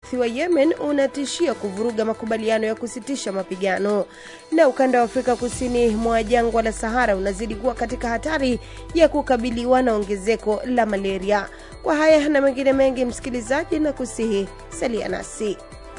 Wahuthi wa Yemen unatishia kuvuruga makubaliano ya kusitisha mapigano. Na ukanda wa Afrika Kusini mwa jangwa la Sahara unazidi kuwa katika hatari ya kukabiliwa na ongezeko la malaria. Kwa haya na mengine mengi, msikilizaji, na kusihi salia nasi.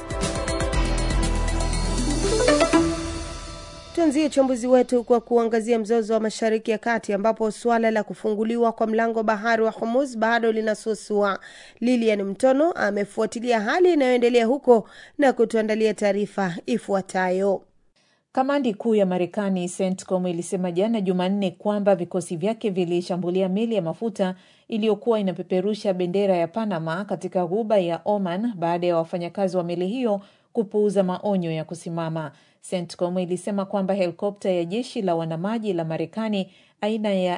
Tuanzie uchambuzi wetu kwa kuangazia mzozo wa Mashariki ya Kati, ambapo suala la kufunguliwa kwa mlango bahari wa Hormuz bado linasuasua. Lilian Mtono amefuatilia hali inayoendelea huko na kutuandalia taarifa ifuatayo. Kamandi kuu ya Marekani CENTCOM ilisema jana Jumanne kwamba vikosi vyake vilishambulia meli ya mafuta iliyokuwa inapeperusha bendera ya Panama katika ghuba ya Oman baada ya wafanyakazi wa meli hiyo kupuuza maonyo ya kusimama. CENTCOM ilisema kwamba helikopta ya jeshi la wanamaji la Marekani aina ya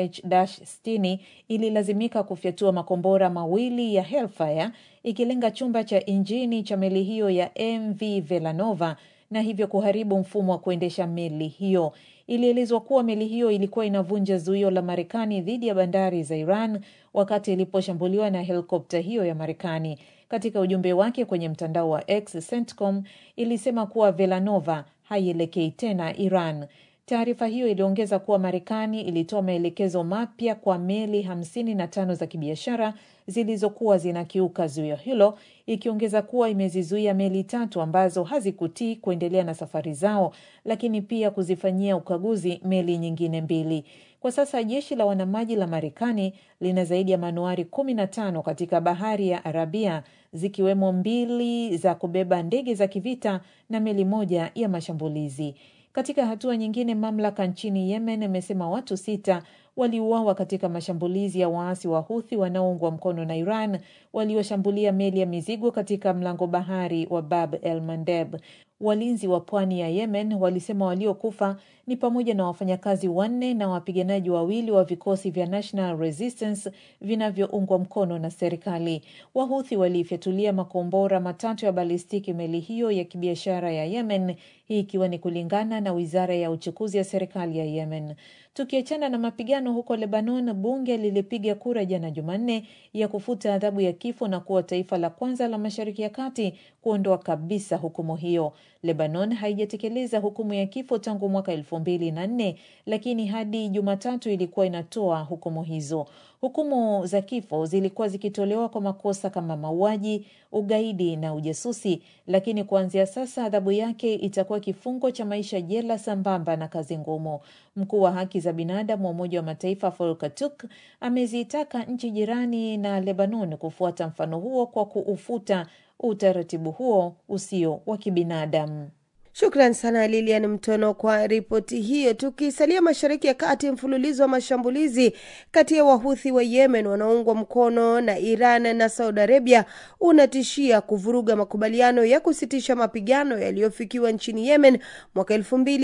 MH-60 ililazimika kufyatua makombora mawili ya Hellfire ikilenga chumba cha injini cha meli hiyo ya MV Velanova na hivyo kuharibu mfumo wa kuendesha meli hiyo. Ilielezwa kuwa meli hiyo ilikuwa inavunja zuio la Marekani dhidi ya bandari za Iran wakati iliposhambuliwa na helikopta hiyo ya Marekani. Katika ujumbe wake kwenye mtandao wa X, CENTCOM ilisema kuwa Velanova haielekei tena Iran. Taarifa hiyo iliongeza kuwa Marekani ilitoa maelekezo mapya kwa meli 55 za kibiashara zilizokuwa zinakiuka zuio hilo, ikiongeza kuwa imezizuia meli 3 ambazo hazikutii kuendelea na safari zao, lakini pia kuzifanyia ukaguzi meli nyingine 2. Kwa sasa jeshi la wanamaji la Marekani lina zaidi ya manuari 15 katika bahari ya Arabia, zikiwemo 2 za kubeba ndege za kivita na meli 1 ya mashambulizi. Katika hatua nyingine, mamlaka nchini Yemen imesema watu 6 waliuawa katika mashambulizi ya waasi wa Houthi wanaoungwa mkono na Iran walioshambulia meli ya mizigo katika mlango bahari wa Bab el-Mandeb. Walinzi wa pwani ya Yemen walisema waliokufa ni pamoja na wafanyakazi 4 na wapiganaji 2 wa vikosi vya National Resistance vinavyoungwa mkono na serikali. Wahuthi walifyatulia makombora 3 ya balistiki meli hiyo ya kibiashara ya Yemen, hii ikiwa ni kulingana na Wizara ya Uchukuzi ya serikali ya Yemen. Tukiachana na mapigano huko Lebanon, bunge lilipiga kura jana Jumanne ya kufuta adhabu ya kifo na kuwa taifa la kwanza la Mashariki ya Kati kuondoa kabisa hukumu hiyo. Lebanon haijatekeleza hukumu ya kifo tangu mwaka 2004, lakini hadi Jumatatu ilikuwa inatoa hukumu hizo. Hukumu za kifo zilikuwa zikitolewa kwa makosa kama mauaji, ugaidi na ujasusi, lakini kuanzia sasa adhabu yake itakuwa kifungo cha maisha jela sambamba na kazi ngumu. Mkuu wa haki za binadamu wa Umoja wa Mataifa Volker Turk amezitaka nchi jirani na Lebanon kufuata mfano huo kwa kuufuta utaratibu huo usio wa kibinadamu. Shukran sana Lilian Mtono kwa ripoti hiyo. Tukisalia Mashariki ya Kati, mfululizo wa mashambulizi kati ya Wahuthi wa Yemen wanaoungwa mkono na Iran na Saudi Arabia unatishia kuvuruga makubaliano ya kusitisha mapigano yaliyofikiwa nchini Yemen mwaka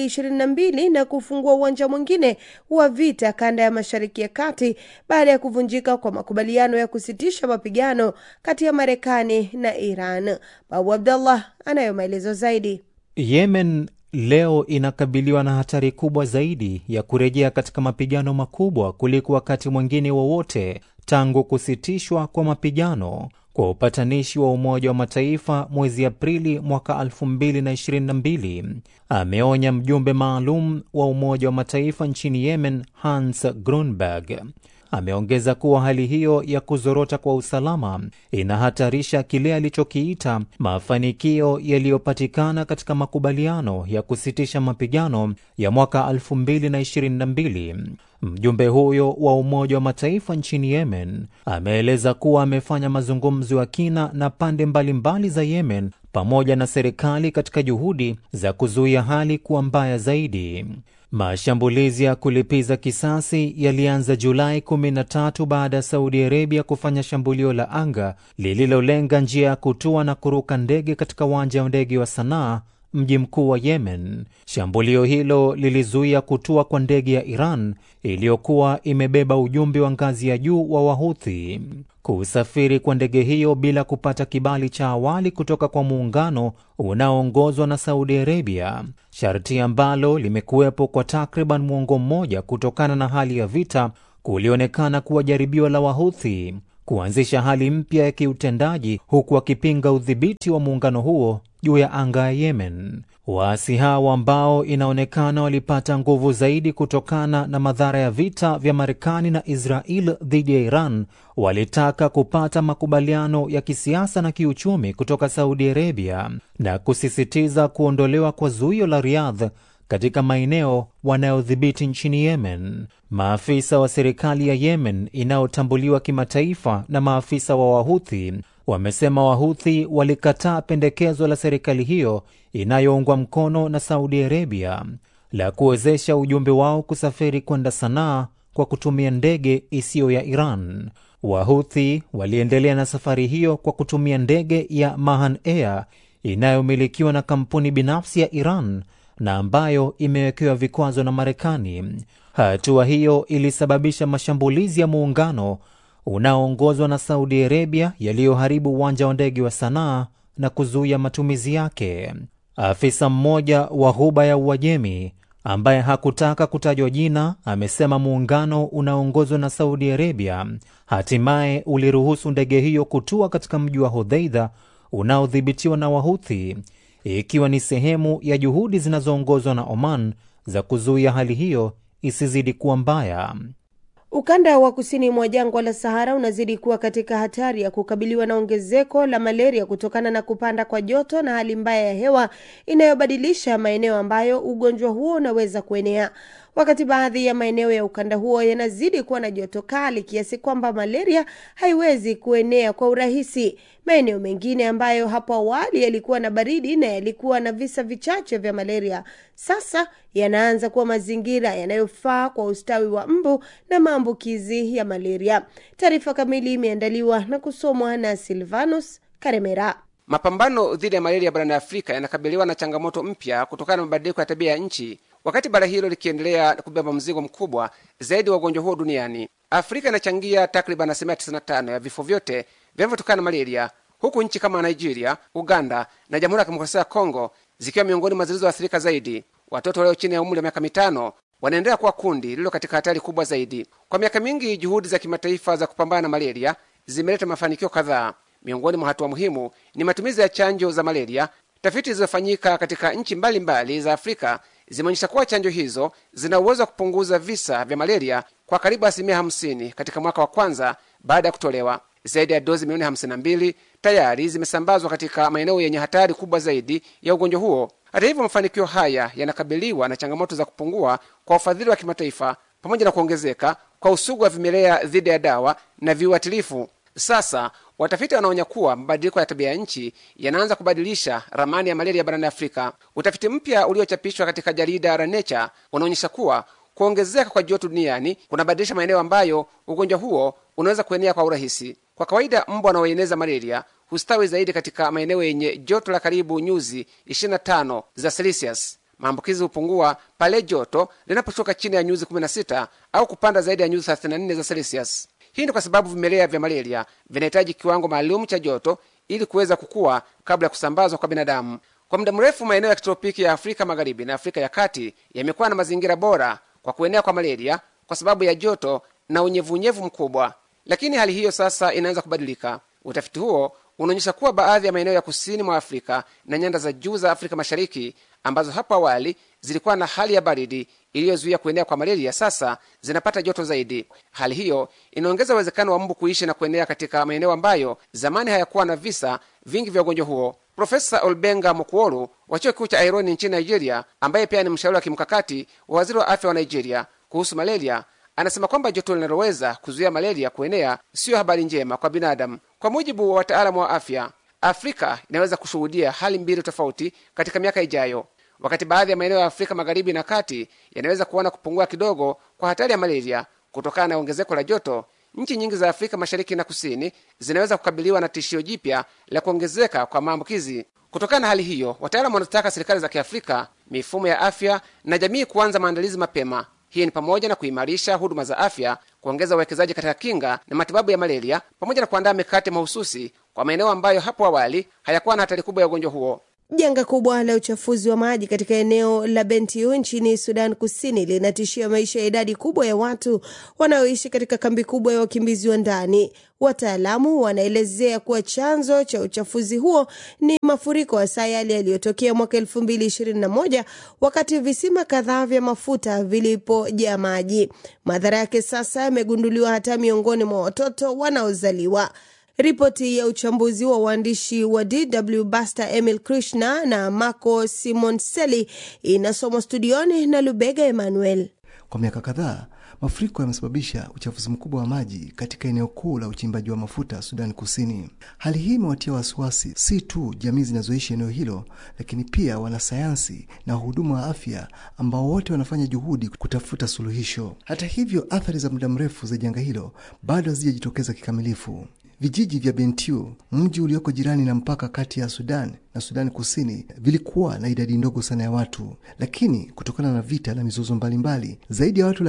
2022 na kufungua uwanja mwingine wa vita kanda ya Mashariki ya Kati baada ya kuvunjika kwa makubaliano ya kusitisha mapigano kati ya Marekani na Iran. Babu Abdullah anayo maelezo zaidi. Yemen leo inakabiliwa na hatari kubwa zaidi ya kurejea katika mapigano makubwa kuliko wakati mwingine wowote tangu kusitishwa kwa mapigano kwa upatanishi wa Umoja wa Mataifa mwezi Aprili mwaka 2022. Ameonya mjumbe maalum wa Umoja wa Mataifa nchini Yemen, Hans Grunberg. Ameongeza kuwa hali hiyo ya kuzorota kwa usalama inahatarisha kile alichokiita mafanikio yaliyopatikana katika makubaliano ya kusitisha mapigano ya mwaka 2022. Mjumbe huyo wa Umoja wa Mataifa nchini Yemen ameeleza kuwa amefanya mazungumzo ya kina na pande mbalimbali za Yemen pamoja na serikali katika juhudi za kuzuia hali kuwa mbaya zaidi. Mashambulizi ya kulipiza kisasi yalianza Julai 13 baada ya Saudi Arabia kufanya shambulio la anga lililolenga njia ya kutua na kuruka ndege katika uwanja wa ndege wa Sanaa, mji mkuu wa Yemen. Shambulio hilo lilizuia kutua kwa ndege ya Iran iliyokuwa imebeba ujumbe wa ngazi ya juu wa Wahuthi. Kusafiri kwa ndege hiyo bila kupata kibali cha awali kutoka kwa muungano unaoongozwa na Saudi Arabia, sharti ambalo limekuwepo kwa takriban muongo mmoja kutokana na hali ya vita, kulionekana kuwa jaribio la Wahuthi kuanzisha hali mpya ya kiutendaji, huku wakipinga udhibiti wa muungano huo juu ya anga ya Yemen. Waasi hao ambao inaonekana walipata nguvu zaidi kutokana na madhara ya vita vya Marekani na Israel dhidi ya Iran, walitaka kupata makubaliano ya kisiasa na kiuchumi kutoka Saudi Arabia na kusisitiza kuondolewa kwa zuio la Riyadh katika maeneo wanayodhibiti nchini Yemen. Maafisa wa serikali ya Yemen inayotambuliwa kimataifa na maafisa wa Wahuthi wamesema Wahuthi walikataa pendekezo la serikali hiyo inayoungwa mkono na Saudi Arabia la kuwezesha ujumbe wao kusafiri kwenda Sanaa kwa kutumia ndege isiyo ya Iran. Wahuthi waliendelea na safari hiyo kwa kutumia ndege ya Mahan Air inayomilikiwa na kampuni binafsi ya Iran na ambayo imewekewa vikwazo na Marekani. Hatua hiyo ilisababisha mashambulizi ya muungano unaoongozwa na Saudi Arabia yaliyoharibu uwanja wa ndege wa Sanaa na kuzuia matumizi yake. Afisa mmoja wa Ghuba ya Uajemi ambaye hakutaka kutajwa jina amesema muungano unaoongozwa na Saudi Arabia hatimaye uliruhusu ndege hiyo kutua katika mji wa Hodeidah unaodhibitiwa na Wahuthi, ikiwa ni sehemu ya juhudi zinazoongozwa na Oman za kuzuia hali hiyo isizidi kuwa mbaya. Ukanda wa kusini mwa jangwa la Sahara unazidi kuwa katika hatari ya kukabiliwa na ongezeko la malaria kutokana na kupanda kwa joto na hali mbaya ya hewa inayobadilisha maeneo ambayo ugonjwa huo unaweza kuenea. Wakati baadhi ya maeneo ya ukanda huo yanazidi kuwa na joto kali kiasi kwamba malaria haiwezi kuenea kwa urahisi, maeneo mengine ambayo hapo awali yalikuwa na baridi na yalikuwa na visa vichache vya malaria sasa yanaanza kuwa mazingira yanayofaa kwa ustawi wa mbu na maambukizi ya malaria. Taarifa kamili imeandaliwa na kusomwa na Silvanus Karemera. Mapambano dhidi ya malaria barani Afrika yanakabiliwa na changamoto mpya kutokana na mabadiliko ya tabia ya nchi. Wakati bara hilo likiendelea kubeba mzigo mkubwa zaidi wa ugonjwa huo duniani, Afrika inachangia takriban 95% ya vifo vyote vinavyotokana na malaria, huku nchi kama Nigeria, Uganda na Jamhuri ya Kidemokrasia ya Kongo zikiwa miongoni mwa zilizoathirika zaidi. Watoto walio chini ya umri wa miaka 5 wanaendelea kuwa kundi lililo katika hatari kubwa zaidi. Kwa miaka mingi, juhudi za kimataifa za kupambana na malaria zimeleta mafanikio kadhaa. Miongoni mwa hatua muhimu ni matumizi ya chanjo za malaria. Tafiti zilizofanyika katika nchi mbalimbali za Afrika zimeonyesha kuwa chanjo hizo zina uwezo wa kupunguza visa vya malaria kwa karibu 50% katika mwaka wa kwanza baada ya kutolewa. Zaidi ya dozi milioni 52 tayari zimesambazwa katika maeneo yenye hatari kubwa zaidi ya ugonjwa huo. Hata hivyo, mafanikio haya yanakabiliwa na changamoto za kupungua kwa ufadhili wa kimataifa pamoja na kuongezeka kwa usugu wa vimelea dhidi ya dawa na viuatilifu. Sasa watafiti wanaonya kuwa mabadiliko ya tabia ya nchi yanaanza kubadilisha ramani ya malaria barani Afrika. Utafiti mpya uliochapishwa katika jarida la Nature unaonyesha kuwa kuongezeka kwa joto duniani kunabadilisha maeneo ambayo ugonjwa huo unaweza kuenea kwa urahisi. Kwa kawaida, mbu wanaoeneza malaria hustawi zaidi katika maeneo yenye joto la karibu nyuzi 25 za Celsius. Maambukizi hupungua pale joto linaposhuka chini ya nyuzi 16 au kupanda zaidi ya nyuzi 34 za Celsius. Hii ni kwa sababu vimelea vya malaria vinahitaji kiwango maalum cha joto ili kuweza kukua kabla ya kusambazwa kwa binadamu. Kwa muda mrefu, maeneo ya kitropiki ya Afrika Magharibi na Afrika ya Kati yamekuwa na mazingira bora kwa kuenea kwa malaria kwa sababu ya joto na unyevunyevu mkubwa. Lakini hali hiyo sasa inaanza kubadilika. Utafiti huo unaonyesha kuwa baadhi ya maeneo ya kusini mwa Afrika na nyanda za juu za Afrika Mashariki ambazo hapo awali zilikuwa na hali ya baridi iliyozuia kuenea kwa malaria sasa zinapata joto zaidi. Hali hiyo inaongeza uwezekano wa mbu kuishi na kuenea katika maeneo ambayo zamani hayakuwa na visa vingi vya ugonjwa huo. Profesa Olbenga Mokuolu wa chuo kikuu cha Aironi nchini Nigeria, ambaye pia ni mshauri wa kimkakati wa waziri wa afya wa Nigeria kuhusu malaria, anasema kwamba joto linaloweza kuzuia malaria kuenea siyo habari njema kwa binadamu. Kwa mujibu wa wataalamu wa afya, Afrika inaweza kushuhudia hali mbili tofauti katika miaka ijayo. Wakati baadhi ya maeneo ya Afrika Magharibi na Kati yanaweza kuona kupungua kidogo kwa hatari ya malaria kutokana na ongezeko la joto, nchi nyingi za Afrika Mashariki na Kusini zinaweza kukabiliwa na tishio jipya la kuongezeka kwa maambukizi. Kutokana na hali hiyo, wataalamu wanataka serikali za Kiafrika, mifumo ya afya na jamii kuanza maandalizi mapema. Hii ni pamoja na kuimarisha huduma za afya, kuongeza uwekezaji katika kinga na matibabu ya malaria, pamoja na kuandaa mikakati mahususi kwa maeneo ambayo hapo awali hayakuwa na hatari kubwa ya ugonjwa huo. Janga kubwa la uchafuzi wa maji katika eneo la Bentiu nchini Sudan Kusini linatishia maisha ya idadi kubwa ya watu wanaoishi katika kambi kubwa ya wakimbizi wa ndani. Wataalamu wanaelezea kuwa chanzo cha uchafuzi huo ni mafuriko hasa yale yaliyotokea mwaka 2021 wakati visima kadhaa vya mafuta vilipojaa maji. Madhara yake sasa yamegunduliwa hata miongoni mwa watoto wanaozaliwa. Ripoti ya uchambuzi wa waandishi wa DW Basta Emil Krishna na Marco Simonseli inasomwa studioni na Lubega Emmanuel. Kwa miaka kadhaa, mafuriko yamesababisha uchafuzi mkubwa wa maji katika eneo kuu la uchimbaji wa mafuta Sudan Kusini. Hali hii imewatia wasiwasi si tu jamii zinazoishi eneo hilo, lakini pia wanasayansi na wahudumu wa afya ambao wote wanafanya juhudi kutafuta suluhisho. Hata hivyo, athari za muda mrefu za janga hilo bado hazijajitokeza kikamilifu. Vijiji vya Bentiu, mji ulioko jirani na mpaka kati ya Sudan na Sudan Kusini, vilikuwa na idadi ndogo sana ya watu, lakini kutokana na vita na mizozo mbalimbali, zaidi ya watu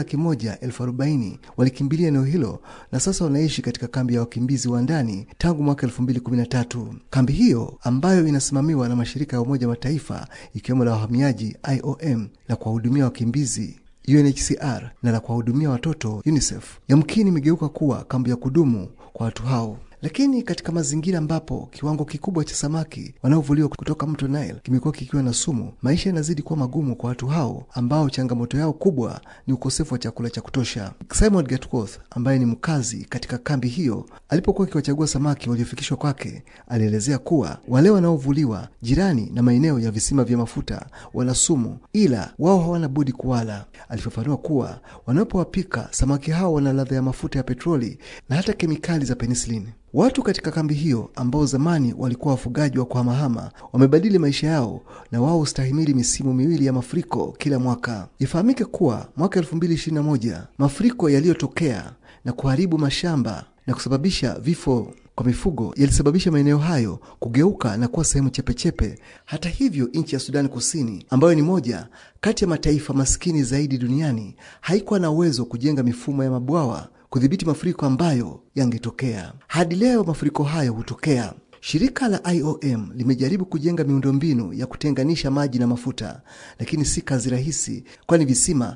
140,000 walikimbilia eneo hilo na sasa wanaishi katika kambi ya wakimbizi wa ndani tangu mwaka 2013. Kambi hiyo ambayo inasimamiwa na mashirika ya Umoja wa Mataifa ikiwemo la wahamiaji IOM la kuwahudumia wakimbizi UNHCR na la kuwahudumia watoto UNICEF, yamkini imegeuka kuwa kambi ya kudumu kwa watu hao. Lakini katika mazingira ambapo kiwango kikubwa cha samaki wanaovuliwa kutoka mto Nile kimekuwa kikiwa na sumu, maisha yanazidi kuwa magumu kwa watu hao ambao changamoto yao kubwa ni ukosefu wa chakula cha kutosha. Simon Getworth ambaye ni mkazi katika kambi hiyo, alipokuwa akiwachagua samaki waliofikishwa kwake, alielezea kuwa wale wanaovuliwa jirani na maeneo ya visima vya mafuta wana sumu, ila wao hawana budi kuwala. Alifafanua kuwa wanapowapika samaki hao wana ladha ya mafuta ya petroli na hata kemikali za penicillin. Watu katika kambi hiyo ambao zamani walikuwa wafugaji wa kuhamahama wamebadili maisha yao na wao ustahimili misimu miwili ya mafuriko kila mwaka. Ifahamike kuwa mwaka 2021 mafuriko yaliyotokea na kuharibu mashamba na kusababisha vifo kwa mifugo yalisababisha maeneo hayo kugeuka na kuwa sehemu chepechepe. Hata hivyo, nchi ya Sudan Kusini ambayo ni moja kati ya mataifa maskini zaidi duniani haikuwa na uwezo kujenga mifumo ya mabwawa kudhibiti mafuriko ambayo yangetokea. Hadi leo mafuriko hayo hutokea. Shirika la IOM limejaribu kujenga miundombinu ya kutenganisha maji na mafuta, lakini si kazi rahisi, kwani visima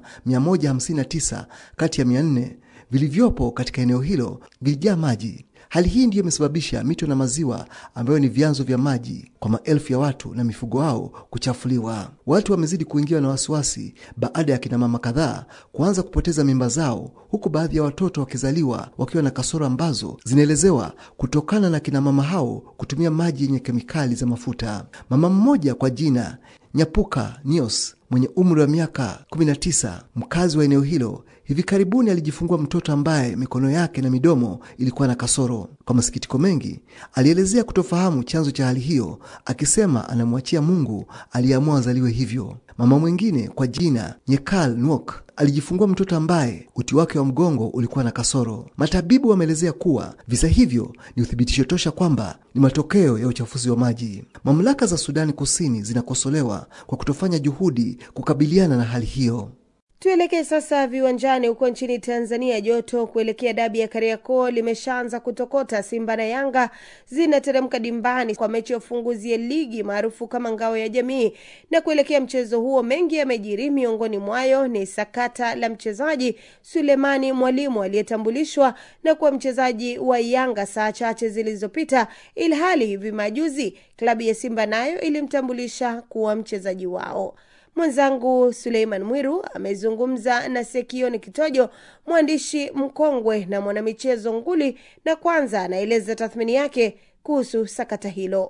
159 kati ya 400 vilivyopo katika eneo hilo vilijaa maji. Hali hii ndiyo imesababisha mito na maziwa ambayo ni vyanzo vya maji kwa maelfu ya watu na mifugo wao kuchafuliwa. Watu wamezidi kuingiwa na wasiwasi baada ya kina mama kadhaa kuanza kupoteza mimba zao, huku baadhi ya watoto wakizaliwa wakiwa na kasoro ambazo zinaelezewa kutokana na kina mama hao kutumia maji yenye kemikali za mafuta. Mama mmoja kwa jina Nyapuka Nios mwenye umri wa miaka 19, mkazi wa eneo hilo, hivi karibuni alijifungua mtoto ambaye mikono yake na midomo ilikuwa na kasoro. Kwa masikitiko mengi, alielezea kutofahamu chanzo cha hali hiyo, akisema anamwachia Mungu aliamua azaliwe hivyo. Mama mwingine kwa jina Nyekal Nwok alijifungua mtoto ambaye uti wake wa mgongo ulikuwa na kasoro. Matabibu wameelezea kuwa visa hivyo ni uthibitisho tosha kwamba ni matokeo ya uchafuzi wa maji. Mamlaka za Sudani Kusini zinakosolewa kwa kutofanya juhudi kukabiliana na hali hiyo. Tuelekee sasa viwanjani huko nchini Tanzania. Joto kuelekea dabi ya Kariakoo limeshaanza kutokota. Simba na Yanga zinateremka dimbani kwa mechi ya ufunguzi ya ligi maarufu kama Ngao ya Jamii. Na kuelekea mchezo huo, mengi yamejiri, miongoni mwayo ni sakata la mchezaji Sulemani Mwalimu aliyetambulishwa na kuwa mchezaji wa Yanga saa chache zilizopita, ilhali hivi majuzi klabu ya Simba nayo ilimtambulisha kuwa mchezaji wao. Mwenzangu Suleiman Mwiru amezungumza na Sekioni Kitojo, mwandishi mkongwe na mwanamichezo nguli, na kwanza anaeleza tathmini yake kuhusu sakata hilo.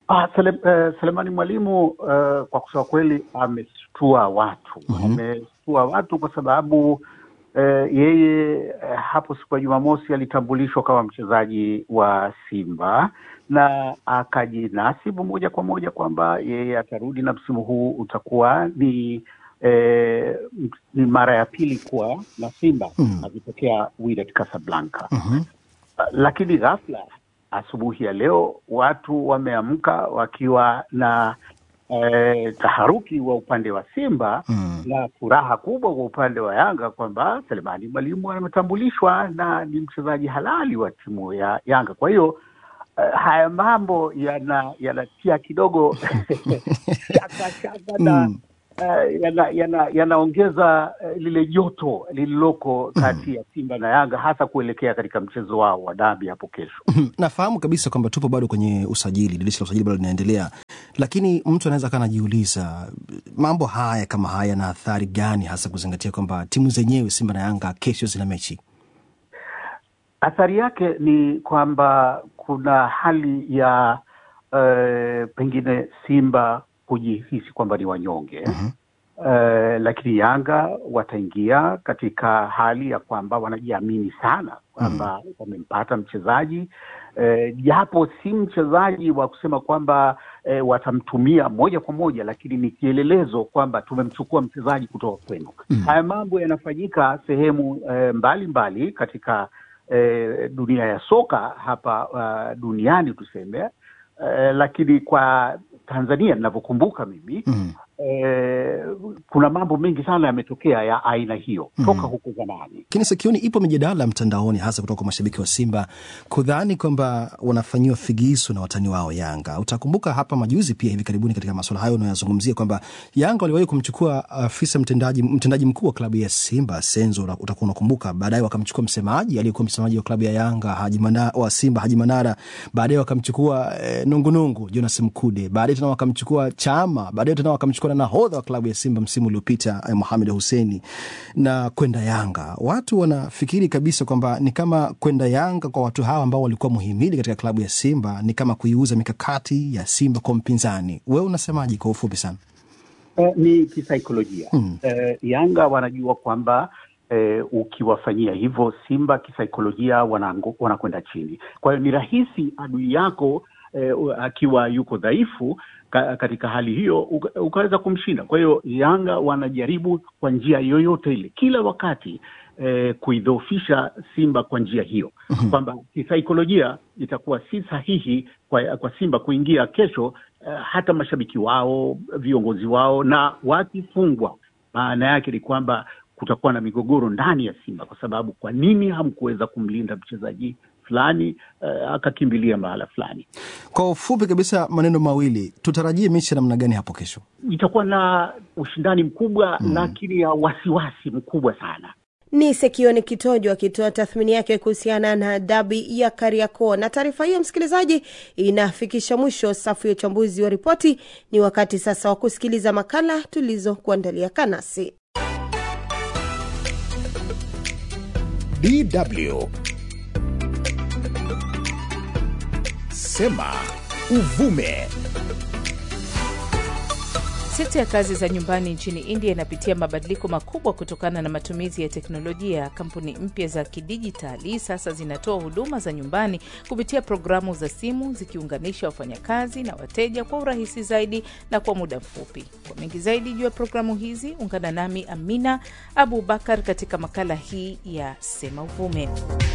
Sulemani Mwalimu kwa kusema kweli amestua watu. Amestua watu kwa sababu yeye hapo siku ya Jumamosi alitambulishwa kama mchezaji wa Simba na akajinasibu moja kwa moja kwamba yeye atarudi na msimu huu utakuwa ni mara ya pili kuwa na Simba akitokea Wydad Casablanca. Lakini ghafla asubuhi ya leo watu wameamka wakiwa na taharuki wa upande wa Simba na furaha kubwa kwa upande wa Yanga kwamba Sulemani Mwalimu ametambulishwa na ni mchezaji halali wa timu ya Yanga. Kwa hiyo haya mambo yanatia kidogo shaka na yanaongeza lile joto lililoko kati ya Simba na Yanga, hasa kuelekea katika mchezo wao wa dabi hapo kesho. Nafahamu kabisa kwamba tupo bado kwenye usajili, dirisha la usajili bado linaendelea, lakini mtu anaweza kana jiuliza mambo haya kama haya na athari gani, hasa kuzingatia kwamba timu zenyewe Simba na Yanga kesho zina mechi. Athari yake ni kwamba kuna hali ya pengine Simba kujihisi kwamba ni wanyonge. Lakini Yanga wataingia katika hali ya kwamba wanajiamini sana kwamba wamempata mchezaji, japo si mchezaji wa kusema kwamba watamtumia moja kwa moja, lakini ni kielelezo kwamba tumemchukua mchezaji kutoka kwenu. Haya mambo yanafanyika sehemu mbalimbali katika dunia ya soka hapa duniani tuseme, lakini kwa Tanzania ninavyokumbuka mimi kuna mambo mengi sana yametokea ya aina hiyo toka huko zamani. Lakini sikioni ipo mijadala mtandaoni hasa kutoka kwa mashabiki wa Simba kudhani kwamba wanafanyiwa figisu na watani wao Yanga. Utakumbuka hapa majuzi pia hivi karibuni katika masuala hayo unayozungumzia kwamba Yanga waliwahi kumchukua afisa mtendaji mkuu wa klabu ya Simba Senzo, utakuwa unakumbuka. Baadaye wakamchukua msemaji aliyekuwa msemaji wa klabu ya Yanga wa Simba Haji Manara, baadaye wakamchukua Nungunungu Jonas Mkude, baadaye tena wakamchukua Chama, baadaye tena wakamchukua na nahodha wa klabu ya Simba msimu uliopita Mohamed Hussein na kwenda Yanga. Watu wanafikiri kabisa kwamba ni kama kwenda Yanga kwa watu hawa ambao walikuwa muhimili katika klabu ya Simba ni kama kuiuza mikakati ya Simba kwa mpinzani. Wewe unasemaje kwa ufupi sana? Ni kisaikolojia. Yanga wanajua kwamba ukiwafanyia hivyo Simba kisaikolojia wanakwenda chini. Kwa hiyo ni rahisi adui yako akiwa yuko dhaifu katika hali hiyo ukaweza kumshinda. Kwa hiyo Yanga wanajaribu kwa njia yoyote ile kila wakati kuidhoofisha Simba kwa njia hiyo, kwamba kisaikolojia itakuwa si sahihi kwa Simba kuingia kesho, hata mashabiki wao, viongozi wao, na wakifungwa maana yake ni kwamba kutakuwa na migogoro ndani ya Simba, kwa sababu kwa nini hamkuweza kumlinda mchezaji fulani akakimbilia mahala fulani. Kwa ufupi kabisa, maneno mawili, tutarajie mechi namna gani hapo kesho? Itakuwa na ushindani mkubwa, lakini ya wasiwasi mkubwa sana. Ni Sekioni Kitojo akitoa tathmini yake kuhusiana na dabi ya Kariakoo. Na taarifa hiyo msikilizaji inafikisha mwisho safu ya uchambuzi wa ripoti. Ni wakati sasa wa kusikiliza makala tulizokuandalia. Kanasi DW Sema Uvume. Sekta ya kazi za nyumbani nchini India inapitia mabadiliko makubwa kutokana na matumizi ya teknolojia. Kampuni mpya za kidijitali sasa zinatoa huduma za nyumbani kupitia programu za simu, zikiunganisha wafanyakazi na wateja kwa urahisi zaidi na kwa muda mfupi. Kwa mengi zaidi juu ya programu hizi, ungana nami Amina Abu Bakar katika makala hii ya Sema Uvume.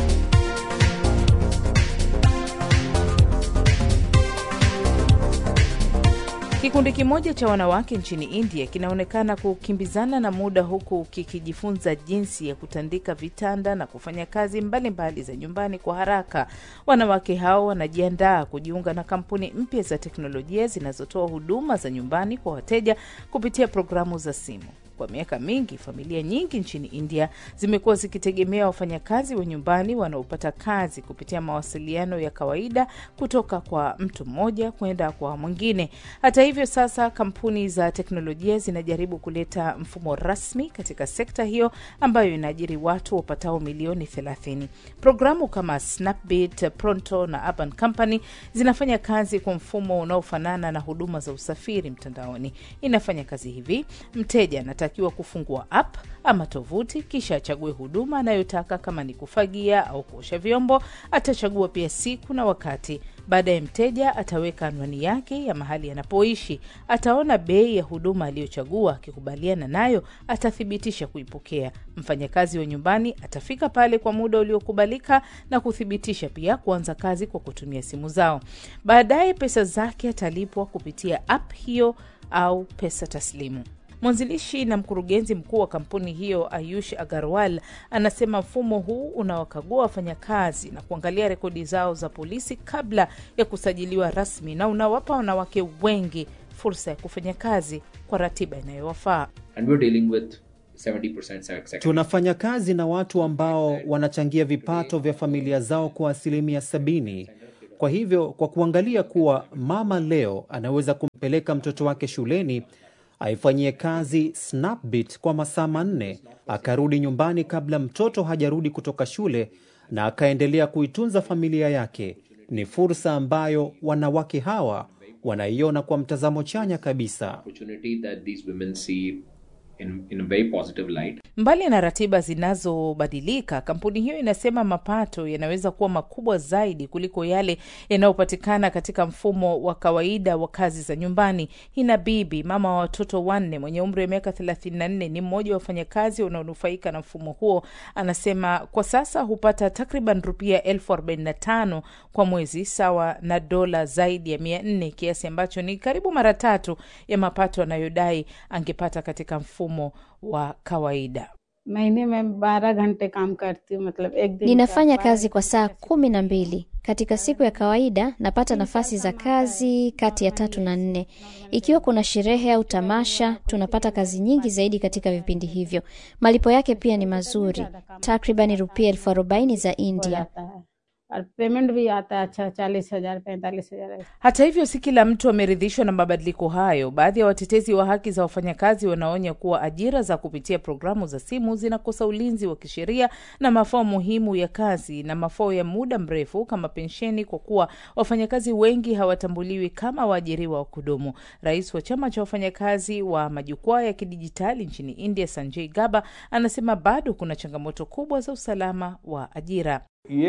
Kikundi kimoja cha wanawake nchini India kinaonekana kukimbizana na muda, huku kikijifunza jinsi ya kutandika vitanda na kufanya kazi mbalimbali za nyumbani kwa haraka. Wanawake hao wanajiandaa kujiunga na kampuni mpya za teknolojia zinazotoa huduma za nyumbani kwa wateja kupitia programu za simu. Kwa miaka mingi, familia nyingi nchini India zimekuwa zikitegemea wafanyakazi wa nyumbani wanaopata kazi kupitia mawasiliano ya kawaida kutoka kwa mtu mmoja kwenda kwa mwingine. Hata hivyo, sasa kampuni za teknolojia zinajaribu kuleta mfumo rasmi katika sekta hiyo ambayo inaajiri watu wapatao milioni 30. Programu kama Snapbit, Pronto na Urban Company zinafanya kazi kwa mfumo unaofanana na huduma za usafiri mtandaoni. Inafanya kazi hivi: mteja anatakiwa kufungua app ama tovuti, kisha achague huduma anayotaka. Kama ni kufagia au kuosha vyombo, atachagua pia siku na wakati. Baadaye mteja ataweka anwani yake ya mahali anapoishi, ataona bei ya huduma aliyochagua, akikubaliana nayo atathibitisha kuipokea. Mfanyakazi wa nyumbani atafika pale kwa muda uliokubalika na kuthibitisha pia kuanza kazi kwa kutumia simu zao. Baadaye pesa zake atalipwa kupitia app hiyo au pesa taslimu. Mwanzilishi na mkurugenzi mkuu wa kampuni hiyo Ayush Agarwal anasema mfumo huu unawakagua wafanyakazi na kuangalia rekodi zao za polisi kabla ya kusajiliwa rasmi, na unawapa wanawake wengi fursa ya kufanya kazi kwa ratiba inayowafaa. And we're dealing with 70%. Tunafanya kazi na watu ambao wanachangia vipato vya familia zao kwa 70%. Kwa hivyo, kwa kuangalia kuwa mama leo anaweza kumpeleka mtoto wake shuleni, aifanyie kazi Snapbit kwa masaa 4, akarudi nyumbani kabla mtoto hajarudi kutoka shule na akaendelea kuitunza familia yake, ni fursa ambayo wanawake hawa wanaiona kwa mtazamo chanya kabisa. In a very positive light. Mbali na ratiba zinazobadilika, kampuni hiyo inasema mapato yanaweza kuwa makubwa zaidi kuliko yale yanayopatikana katika mfumo wa kawaida wa kazi za nyumbani. Hina Bibi, mama wa watoto 4 mwenye umri wa miaka 34, ni mmoja wa wafanyakazi wanaonufaika na mfumo huo. Anasema kwa sasa hupata takriban rupia 45,000 kwa mwezi, sawa na dola zaidi ya 400, kiasi ambacho ni karibu mara 3 ya mapato anayodai angepata katika mfumo wa kawaida. Ninafanya kazi kwa saa 12. Katika siku ya kawaida napata nafasi za kazi kati ya 3 na 4. Ikiwa kuna sherehe au tamasha, tunapata kazi nyingi zaidi katika vipindi hivyo. Malipo yake pia ni mazuri, takriban rupia 40,000 za India. Payment भी आता है अच्छा 40,000 45,000. Hata hivyo, si kila mtu ameridhishwa na mabadiliko hayo. Baadhi ya watetezi wa haki za wafanyakazi wanaonya kuwa ajira za kupitia programu za simu zinakosa ulinzi wa kisheria na mafao muhimu ya kazi na mafao ya muda mrefu kama pensheni, kwa kuwa wafanyakazi wengi hawatambuliwi kama waajiriwa wa kudumu. Rais wa chama cha wafanyakazi wa majukwaa ya kidijitali nchini India, Sanjay Gaba, anasema bado kuna changamoto kubwa za usalama wa ajira.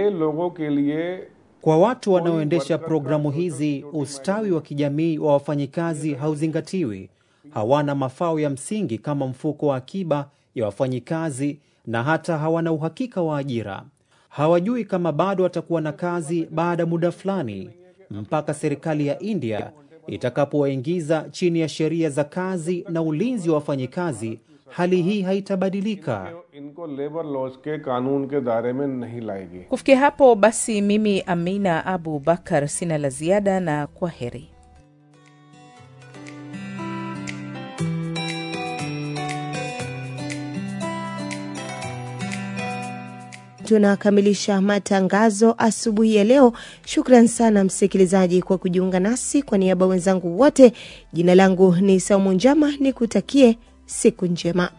Kwa watu wanaoendesha programu hizi, ustawi wa kijamii wa wafanyikazi hauzingatiwi. Hawana mafao ya msingi kama mfuko wa akiba ya wafanyikazi, na hata hawana uhakika wa ajira. Hawajui kama bado watakuwa na kazi baada muda fulani, mpaka serikali ya India itakapowaingiza chini ya sheria za kazi na ulinzi wa wafanyikazi. Hali hii haitabadilika. Kufikia hapo basi, mimi Amina Abu Bakar sina la ziada, na kwa heri. Tunakamilisha matangazo asubuhi ya leo. Shukran sana msikilizaji kwa kujiunga nasi. Kwa niaba wenzangu wote, jina langu ni Saumu Njama, nikutakie siku njema.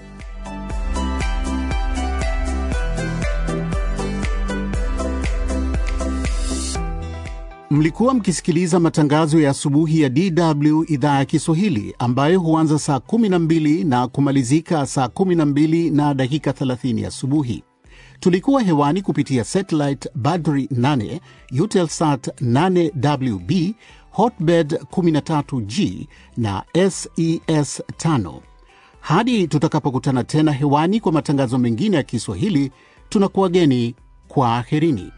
Mlikuwa mkisikiliza matangazo ya asubuhi ya DW idhaa ya Kiswahili, ambayo huanza saa 12 na kumalizika saa 12 na dakika 30 asubuhi. Tulikuwa hewani kupitia satellite Badri 8, Eutelsat 8WB, Hotbird 13G na SES 5. Hadi tutakapokutana tena hewani kwa matangazo mengine ya Kiswahili, tunakuwageni kwa aherini.